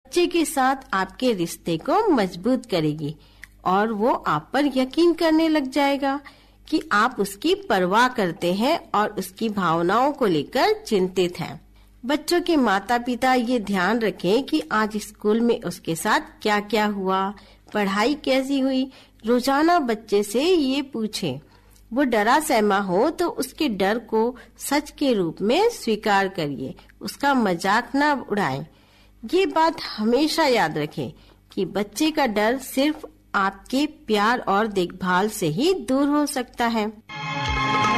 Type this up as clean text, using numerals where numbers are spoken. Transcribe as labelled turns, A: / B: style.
A: बच्चे के साथ आपके रिश्ते को मजबूत करेगी और वो आप पर यकीन करने लग जाएगा कि आप उसकी परवाह करते हैं और उसकी भावनाओं को लेकर चिंतित हैं। बच्चों के माता पिता ये ध्यान रखें कि आज स्कूल में उसके साथ क्या क्या हुआ, पढ़ाई कैसी हुई। रोजाना बच्चे से ये पूछें। वो डरा सहमा हो तो उसके डर को सच के रूप में स्वीकार करिए, उसका मजाक न उड़ाएं। ये बात हमेशा याद रखें कि बच्चे का डर सिर्फ आपके प्यार और देखभाल से ही दूर हो सकता है।